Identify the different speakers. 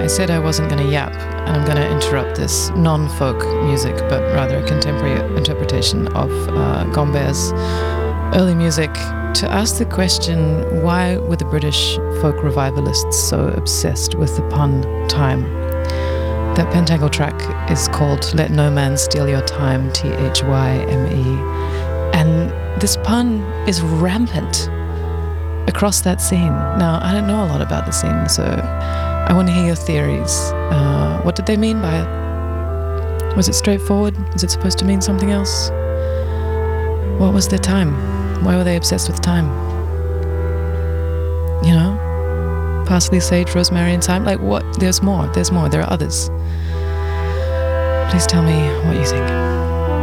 Speaker 1: said I wasn't going to yap, and I'm going to interrupt this non-folk music, but rather a contemporary interpretation of Gomber's early music, to ask the question, why were the British folk revivalists so obsessed with the pun time? That Pentangle track is called Let No Man Steal Your Time, T-H-Y-M-E. And this pun is rampant across that scene. Now, I don't know a lot about the scene, so I want to hear your theories. What did they mean by it? Was it straightforward? Was it supposed to mean something else? What was their time? Why were they obsessed with time? You know? Parsley, sage, rosemary, and thyme? Like what? There's more. There are others. Please tell me what you think.